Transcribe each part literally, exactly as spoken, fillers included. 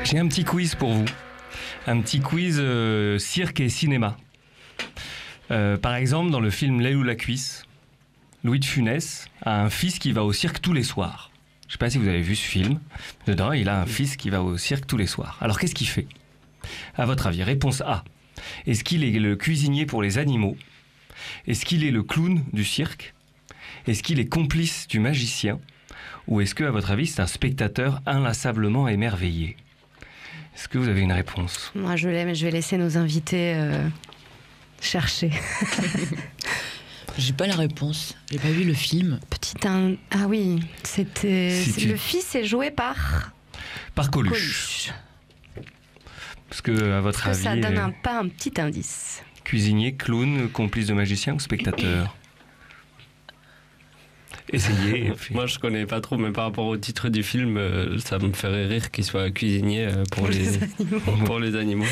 J'ai un petit quiz pour vous. Un petit quiz euh, cirque et cinéma. Euh, par exemple, dans le film L'aile ou la cuisse, Louis de Funès a un fils qui va au cirque tous les soirs. Je ne sais pas si vous avez vu ce film. Dedans, il a un fils qui va au cirque tous les soirs. Alors, qu'est-ce qu'il fait ? À votre avis, réponse A. Est-ce qu'il est le cuisinier pour les animaux ? Est-ce qu'il est le clown du cirque ? Est-ce qu'il est complice du magicien ? Ou est-ce que, à votre avis, c'est un spectateur inlassablement émerveillé ? Est-ce que vous avez une réponse ? Moi, je l'ai, mais je vais laisser nos invités euh, chercher. J'ai pas la réponse. J'ai pas vu le film. Petit un... Ah oui, c'était... Si c'est... tu... Le fils est joué par... Par Coluche. Coluche. Parce que, à votre Est-ce que avis... ça donne euh, un, pas un petit indice ? Cuisinier, clown, complice de magicien ou spectateur ? Essayez. Et puis... Moi, je connais pas trop, mais par rapport au titre du film, euh, ça me ferait rire qu'il soit cuisinier euh, pour, les, les pour les animaux.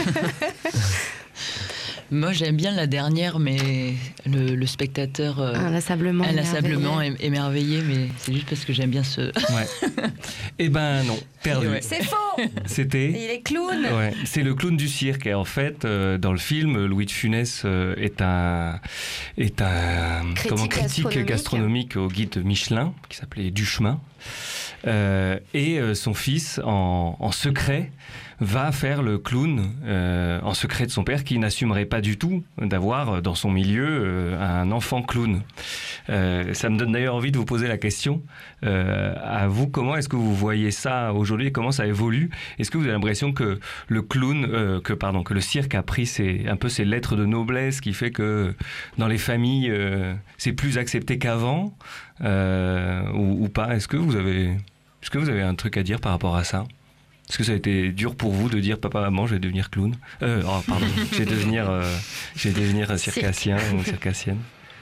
Moi, j'aime bien la dernière, mais le, le spectateur euh, inlassablement, inlassablement émerveillé. émerveillé, mais c'est juste parce que j'aime bien ce... Ouais. Eh ben non, perdu. Ouais. C'est faux. C'était... Il est clown. Ouais, c'est le clown du cirque. Et en fait, euh, dans le film, Louis de Funès euh, est un, est un Critique comment, critique gastronomique. gastronomique au guide Michelin, qui s'appelait Duchemin. Euh, et euh, son fils, en, en secret, va faire le clown euh, en secret de son père, qui n'assumerait pas du tout d'avoir dans son milieu euh, un enfant clown. Euh, ça me donne d'ailleurs envie de vous poser la question euh, à vous, comment est-ce que vous voyez ça aujourd'hui, comment ça évolue ? Est-ce que vous avez l'impression que le clown, euh, que pardon, que le cirque a pris ses, un peu ses lettres de noblesse, qui fait que dans les familles euh, c'est plus accepté qu'avant euh, ou, ou pas ? Est-ce que vous avez, est-ce que vous avez un truc à dire par rapport à ça ? Est-ce que ça a été dur pour vous de dire papa, maman, je vais devenir clown ? euh, Oh, pardon, je vais devenir, euh, je vais devenir circassien ou circassienne.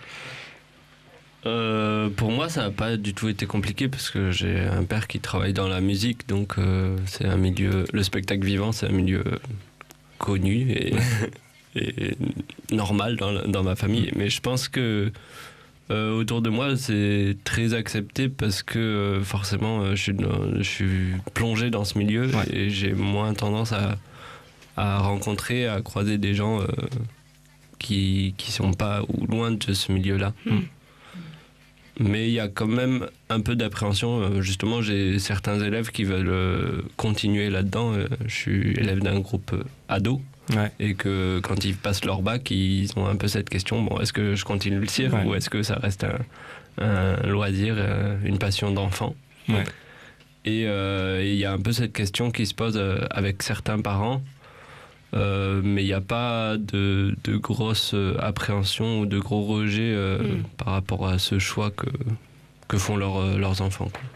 Euh, pour moi, ça n'a pas du tout été compliqué parce que j'ai un père qui travaille dans la musique, donc euh, c'est un milieu, le spectacle vivant, c'est un milieu connu et, et normal dans, dans ma famille. Mais je pense que euh, autour de moi, c'est très accepté parce que euh, forcément, euh, je, suis dans, je suis plongé dans ce milieu ouais. et j'ai moins tendance à, à rencontrer, à croiser des gens euh, qui qui sont pas ou loin de ce milieu-là. Mm. Mais il y a quand même un peu d'appréhension. Justement, j'ai certains élèves qui veulent continuer là-dedans. Je suis élève d'un groupe ado. Ouais. Et que quand ils passent leur bac, ils ont un peu cette question, bon, est-ce que je continue le cirque ouais. ou est-ce que ça reste un, un loisir, une passion d'enfant ? Ouais. Et il euh, y a un peu cette question qui se pose avec certains parents. Euh, mais il n'y a pas de, de grosse appréhension ou de gros rejets euh, mm. par rapport à ce choix que, que font leur, leurs enfants. Quoi.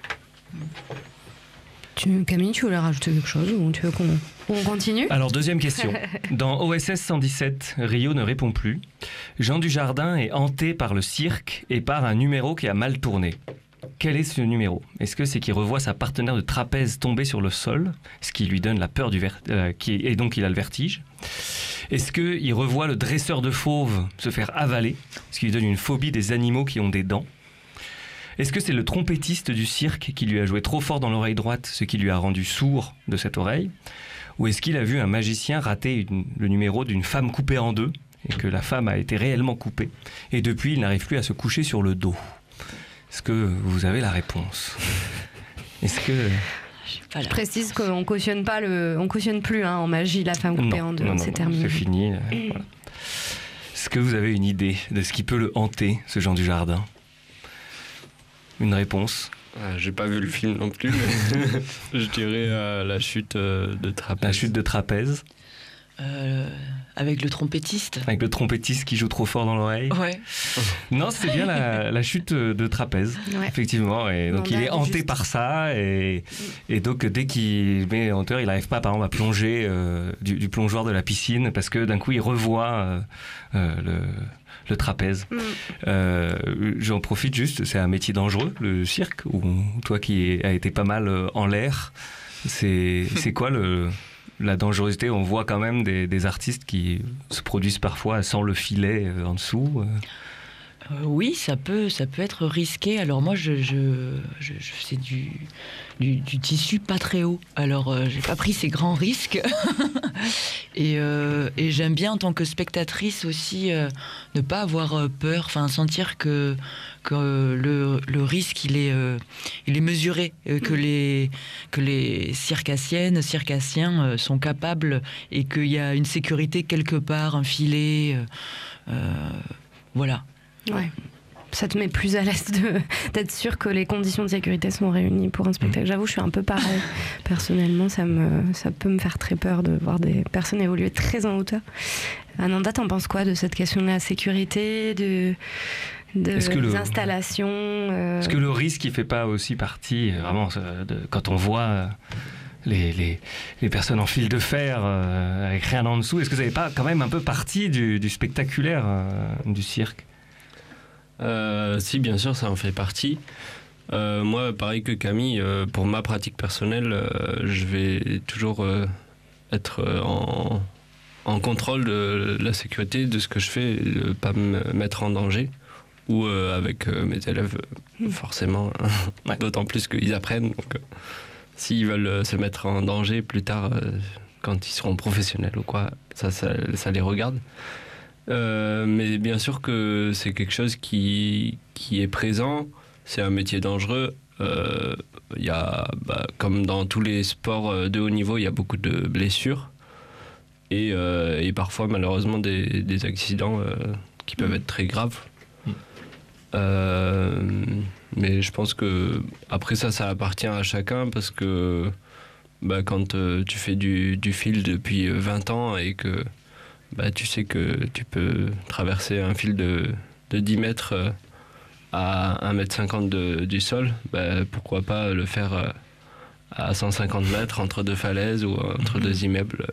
Tu, Camille, tu voulais rajouter quelque chose ou tu veux qu'on on continue ? Alors, deuxième question. Dans O S S cent dix-sept, Rio ne répond plus. Jean Dujardin est hanté par le cirque et par un numéro qui a mal tourné. Quel est ce numéro ? Est-ce que c'est qu'il revoit sa partenaire de trapèze tomber sur le sol, ce qui lui donne la peur du ver... euh, qui... et donc il a le vertige ? Est-ce qu'il revoit le dresseur de fauves se faire avaler, ce qui lui donne une phobie des animaux qui ont des dents ? Est-ce que c'est le trompettiste du cirque qui lui a joué trop fort dans l'oreille droite, ce qui lui a rendu sourd de cette oreille ? Ou est-ce qu'il a vu un magicien rater une... le numéro d'une femme coupée en deux, et que la femme a été réellement coupée, et depuis il n'arrive plus à se coucher sur le dos ? Est-ce que vous avez la réponse ? Est-ce que... Je, Je précise qu'on cautionne pas le, on cautionne plus hein, en magie la femme coupée non, en deux, non, c'est non, terminé. C'est fini. Voilà. Est-ce que vous avez une idée de ce qui peut le hanter, ce Jean Dujardin ? Une réponse ? Ah, j'ai pas vu le film non plus, mais je dirais euh, la chute euh, de trapèze. La chute de trapèze. Euh, avec le trompettiste. Avec le trompettiste qui joue trop fort dans l'oreille. Ouais. Non, c'est bien la, la chute de trapèze, ouais. Effectivement. Et donc non, il est hanté juste. par ça, et, et donc dès qu'il met en hauteur, il n'arrive pas, par exemple, à plonger euh, du, du plongeoir de la piscine, parce que d'un coup, il revoit euh, euh, le, le trapèze. Mm. Euh, j'en profite juste, c'est un métier dangereux, le cirque, où toi qui as été pas mal en l'air, c'est, c'est quoi le... la dangerosité? On voit quand même des, des artistes qui se produisent parfois sans le filet en dessous. Euh, oui, ça peut, ça peut être risqué. Alors moi, je, je, je, je c'est du, du, du tissu pas très haut. Alors, euh, j'ai pas pris ces grands risques. et, euh, et j'aime bien, en tant que spectatrice aussi, euh, ne pas avoir euh, peur, enfin sentir que, que euh, le, le risque, il est, euh, il est mesuré, euh, que les, que les circassiennes, circassiens euh, sont capables et qu'il y a une sécurité quelque part, un filet. Euh, euh, voilà. Ouais. Ça te met plus à l'aise de, d'être sûr que les conditions de sécurité sont réunies pour un spectacle. J'avoue, je suis un peu pareil. Personnellement, ça, me, ça peut me faire très peur de voir des personnes évoluer très en hauteur. Ananda, t'en penses quoi de cette question de la sécurité, de, de Est-ce que des le- installations euh... Est-ce que le risque, il fait pas aussi partie, euh, vraiment, euh, de, quand on voit euh, les, les, les personnes en fil de fer euh, avec rien en dessous, est-ce que ça n'est pas quand même un peu partie du, du spectaculaire euh, du cirque? Euh, si, bien sûr, ça en fait partie. Euh, moi, pareil que Camille, euh, pour ma pratique personnelle, euh, je vais toujours euh, être euh, en, en contrôle de la sécurité de ce que je fais, de ne pas me mettre en danger. Ou euh, avec euh, mes élèves, euh, forcément, Ouais. d'autant plus qu'ils apprennent. Donc, euh, s'ils veulent euh, se mettre en danger plus tard, euh, quand ils seront professionnels ou quoi, ça, ça, ça les regarde. Euh, mais bien sûr que c'est quelque chose qui, qui est présent, c'est un métier dangereux. Euh, il y a, bah, comme dans tous les sports de haut niveau, il y a beaucoup de blessures et, euh, et parfois malheureusement des, des accidents euh, qui peuvent être très graves. Euh, mais je pense que après ça, ça appartient à chacun parce que bah, quand euh, tu fais du, du fil depuis vingt ans et que bah, tu sais que tu peux traverser un fil de, de dix mètres euh, à un mètre cinquante de, du sol, bah, pourquoi pas le faire euh, à cent cinquante mètres entre deux falaises ou entre deux immeubles.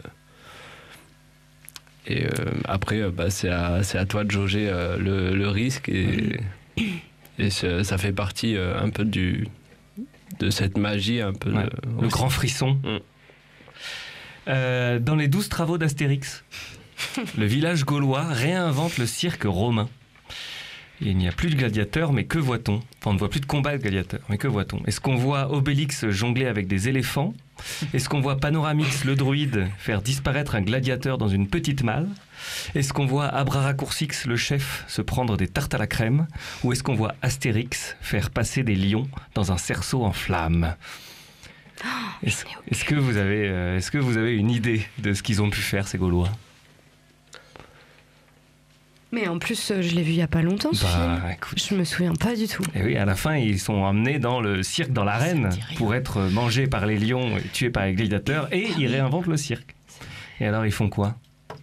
Et euh, après, euh, bah, c'est à, c'est à toi de jauger euh, le, le risque et, et ça, ça fait partie euh, un peu du, de cette magie, un peu Ouais. de- Le aussi. grand frisson. Mm. Euh, dans les douze travaux d'Astérix, le village gaulois réinvente le cirque romain. Il n'y a plus de gladiateurs, mais que voit-on? Enfin, on ne voit plus de combat de gladiateurs, mais que voit-on? Est-ce qu'on voit Obélix jongler avec des éléphants? Est-ce qu'on voit Panoramix, le druide, faire disparaître un gladiateur dans une petite malle? Est-ce qu'on voit Abraracoursix, le chef, se prendre des tartes à la crème? Ou est-ce qu'on voit Astérix faire passer des lions dans un cerceau en flammes? Est-ce, est-ce que vous avez, euh, est-ce que vous avez une idée de ce qu'ils ont pu faire, ces Gaulois? Mais en plus, euh, je l'ai vu il y a pas longtemps, ce film. Bah, écoute. Je me souviens pas du tout. Et oui, à la fin, ils sont emmenés dans le cirque, dans l'arène, Ça me dit rien. pour être mangés par les lions et tués par les gladiateurs, et ils réinventent le cirque. Et alors, ils font quoi?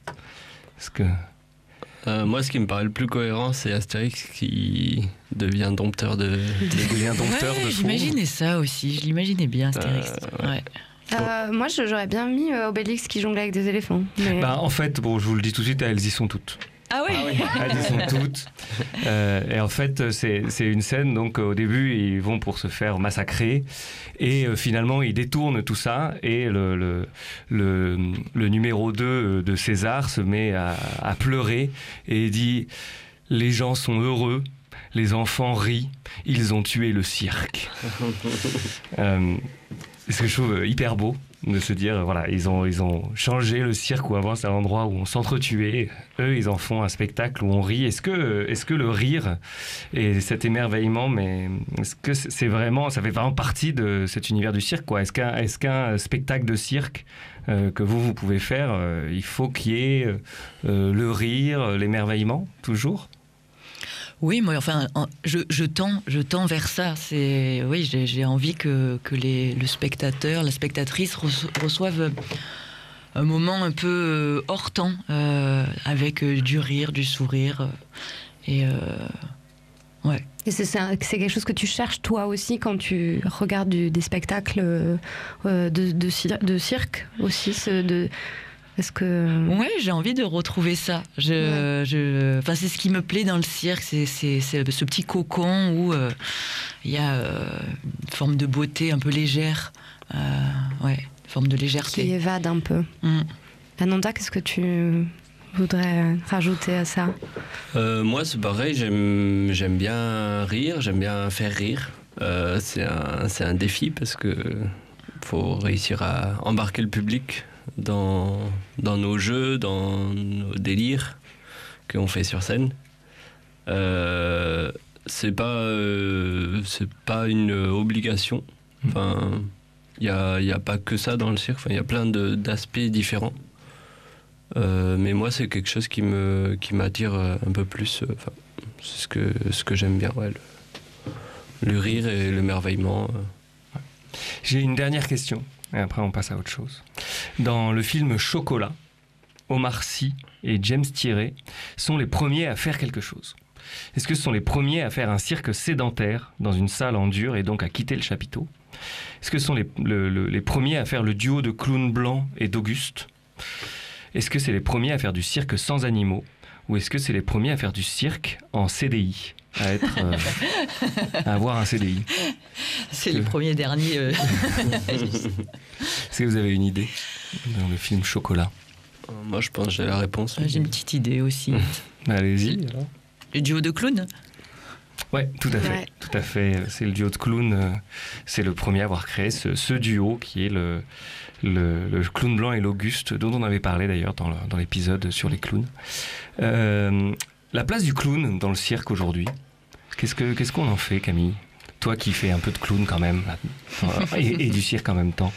Parce que... Euh, moi, ce qui me paraît le plus cohérent, c'est Astérix qui devient dompteur de... Il devient dompteur Ouais, de fauves. j'imaginais ça aussi, je l'imaginais bien, Astérix. Euh, ouais. Euh, moi, je- j'aurais bien mis euh, Obélix qui jongle avec des éléphants. Mais... Bah, en fait, bon, je vous le dis tout de suite, elles y sont toutes. Ah oui, Elles y sont toutes. Euh, et en fait, c'est, c'est une scène, donc au début, ils vont pour se faire massacrer. Et euh, finalement, ils détournent tout ça. Et le, le, le, le numéro deux de César se met à, à pleurer et dit « Les gens sont heureux, les enfants rient, ils ont tué le cirque. » euh, C'est ce que je trouve hyper beau de se dire, voilà, ils ont, ils ont changé le cirque où avant c'était un endroit où on s'entretuait. Eux, ils en font un spectacle où on rit. Est-ce que, est-ce que le rire et cet émerveillement, mais est-ce que c'est vraiment, ça fait vraiment partie de cet univers du cirque, quoi? Est-ce qu'un, est-ce qu'un spectacle de cirque euh, que vous, vous pouvez faire, euh, il faut qu'il y ait euh, le rire, l'émerveillement, toujours? Oui, moi, enfin, en- je, je tends, je tends vers ça. C'est, oui, j'ai, j'ai envie que, que les, le spectateur, la spectatrice reço- reçoivent un moment un peu euh, hors temps, euh, avec euh, du rire, du sourire, euh, et euh, ouais. Et c'est, c'est, un- c'est quelque chose que tu cherches toi aussi quand tu regardes du- des spectacles euh, euh, de, de, cir- de cirque aussi. ce- De, est-ce que... Ouais, j'ai envie de retrouver ça. Je, je, enfin, c'est ce qui me plaît dans le cirque, c'est, c'est, c'est ce petit cocon où euh, il y a euh, une forme de beauté un peu légère, euh, ouais, une forme de qui légèreté. évade un peu. Mm. Ananda, qu'est-ce que tu voudrais rajouter à ça? Euh, moi, c'est pareil, j'aime, j'aime bien rire, j'aime bien faire rire. Euh, c'est, un, c'est un défi parce que faut réussir à embarquer le public dans, dans nos jeux, dans nos délires qu'on fait sur scène. Euh, c'est pas, euh, c'est pas une obligation. Enfin, il n'y a, y a pas que ça dans le cirque, il y a plein de, d'aspects différents. Euh, mais moi, c'est quelque chose qui, me, qui m'attire un peu plus. Euh, c'est ce que, ce que j'aime bien, ouais, le, le rire et le merveillement. Euh. J'ai une dernière question, et après on passe à autre chose. Dans le film Chocolat, Omar Sy et James Thierry sont les premiers à faire quelque chose. Est-ce que ce sont les premiers à faire un cirque sédentaire dans une salle en dur et donc à quitter le chapiteau? Est-ce que ce sont les, le, le, les premiers à faire le duo de clowns blancs et d'Auguste? Est-ce que c'est les premiers à faire du cirque sans animaux? Ou est-ce que c'est les premiers à faire du cirque en C D I? À, être, euh, à avoir un C D I? C'est que... les premiers derniers. Euh... Est-ce que vous avez une idée dans le film Chocolat? Moi, je pense que j'ai la réponse. J'ai une petite idée aussi. Allez-y. Alors. Le duo de clowns? Ouais, tout à fait. Ouais. Tout à fait. C'est le duo de clowns. C'est le premier à avoir créé ce, ce duo qui est le, le, le clown blanc et l'Auguste, dont on avait parlé d'ailleurs dans, le, dans l'épisode sur les clowns. Euh, la place du clown dans le cirque aujourd'hui, qu'est-ce, que, qu'est-ce qu'on en fait, Camille? Toi qui fais un peu de clown quand même, et, et du cirque en même temps.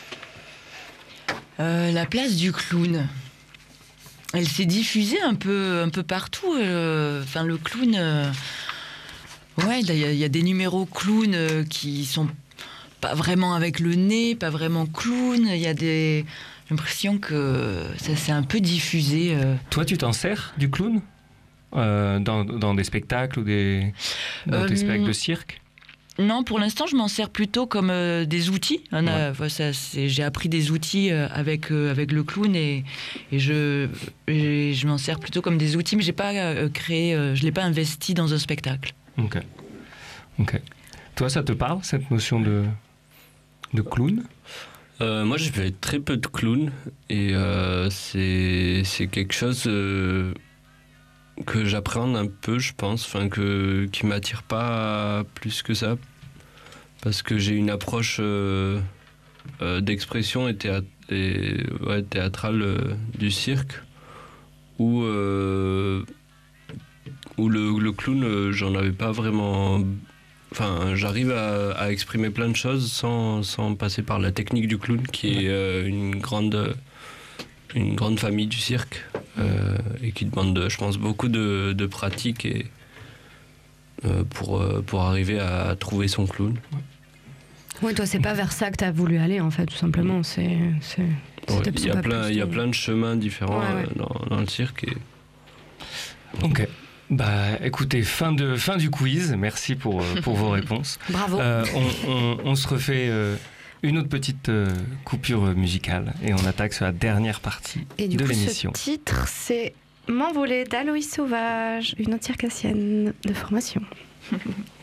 Euh, la place du clown, elle s'est diffusée un peu, un peu partout. Euh, enfin, le clown, euh, ouais, il y, y a des numéros clown euh, qui sont pas vraiment avec le nez, pas vraiment clown. Il y a des, j'ai l'impression que ça s'est un peu diffusé. Euh. Toi, tu t'en sers du clown euh, dans, dans des spectacles ou des, dans euh, des spectacles de cirque? Non, pour l'instant, je m'en sers plutôt comme euh, des outils. On a, ouais. ça, c'est, j'ai appris des outils euh, avec, euh, avec le clown et, et, je, et je m'en sers plutôt comme des outils, mais j'ai pas euh, créé, euh, je l'ai pas investi dans un spectacle. Ok. Ok. Toi, ça te parle, cette notion de, de clown? euh, Moi, j'ai fait très peu de clown et euh, c'est, c'est quelque chose... Euh... que j'appréhende un peu, je pense, enfin que qui m'attire pas plus que ça, parce que j'ai une approche euh, euh, d'expression et, théâ- et ouais, théâtrale euh, du cirque, où euh, où le, le clown, euh, j'en avais pas vraiment. Enfin, j'arrive à, à exprimer plein de choses sans, sans passer par la technique du clown, qui est euh, une grande une grande famille du cirque. Euh, et qui demande, je pense, beaucoup de, de pratique et, euh, pour, euh, pour arriver à trouver son clown. Oui, toi, c'est pas vers ça que tu as voulu aller, en fait, tout simplement. C'est, c'est, ouais, il, y a plein, il y a plein de chemins différents ouais, ouais. Euh, dans, dans le cirque. Et... Ok. Bah, écoutez, fin, de, fin du quiz. Merci pour, pour vos réponses. Bravo. Euh, on, on, on se refait... Euh, une autre petite euh, coupure musicale et on attaque sur la dernière partie et du de coup, l'émission. Ce titre, c'est M'envoler d'Aloïs Sauvage, une autre circassienne de formation.